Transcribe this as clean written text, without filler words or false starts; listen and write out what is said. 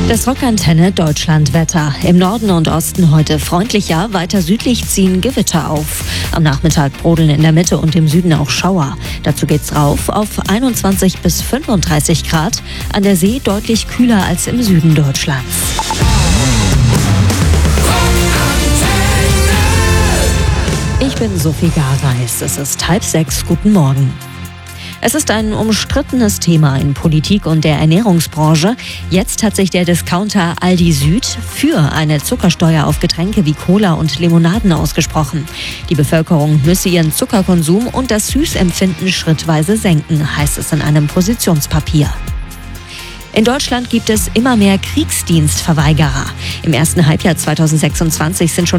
Das Rockantenne Deutschlandwetter. Im Norden und Osten heute freundlicher, weiter südlich ziehen Gewitter auf. Am Nachmittag brodeln in der Mitte und im Süden auch Schauer. Dazu geht's rauf auf 21 bis 35 Grad. An der See deutlich kühler als im Süden Deutschlands. Ich bin Sophie Gareis. Es ist 5:30. Guten Morgen. Es ist ein umstrittenes Thema in Politik und der Ernährungsbranche. Jetzt hat sich der Discounter Aldi Süd für eine Zuckersteuer auf Getränke wie Cola und Limonaden ausgesprochen. Die Bevölkerung müsse ihren Zuckerkonsum und das Süßempfinden schrittweise senken, heißt es in einem Positionspapier. In Deutschland gibt es immer mehr Kriegsdienstverweigerer. Im ersten Halbjahr 2026 sind schon